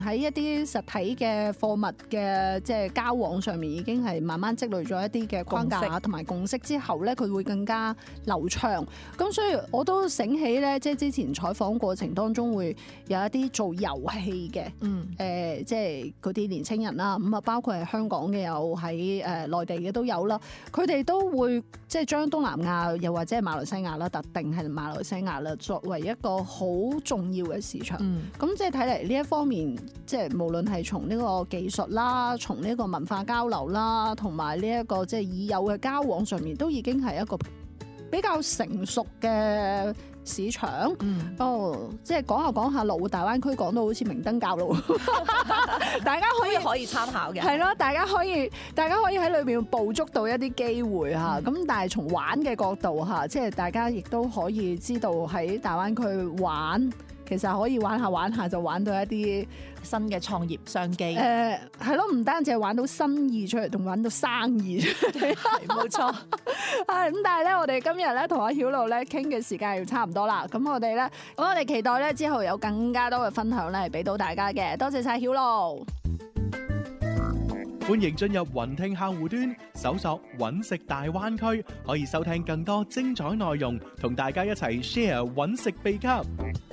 喺一啲實體嘅貨物嘅即係交往上面，已經係慢慢積累咗一啲嘅框架同埋共識之後咧，佢會更加流暢。咁所以我都醒起咧，即係之前採訪過程當中會有一啲做遊戲嘅，即係嗰啲年青人啦。咁啊，包括係香港嘅有喺內地嘅都有啦。佢哋都會即係將東南亞又或者係馬來西亞啦，特定係馬來西亞啦，作為一個好重要嘅市場。咁即係睇嚟呢一方面。即係無論係從呢個技術啦，從呢個文化交流啦，同埋呢一個即係已有嘅交往上面，都已經係一個比較成熟嘅市場。即係講下講下，樂活大灣區講到好似明燈教路，大家可以參考嘅。係咯，大家可以喺裏邊捕捉到一啲機會嚇。咁但係從玩嘅角度嚇，即係大家亦都可以知道喺大灣區玩。其實可以玩下就玩到一啲新嘅創業商機。 係咯，唔單止係玩到生意出嚟，仲玩到生意出嚟。 係冇錯。 咁但係咧，我哋今日咧同阿曉露咧傾嘅時間要差唔多啦。咁我哋期待咧之後有更加多嘅分享咧，俾到大家嘅。多謝晒曉露。 歡迎進入雲聽客戶端，搜索揾食大灣區，可以收聽更多精彩內容，同大家一齊 share 揾食秘笈。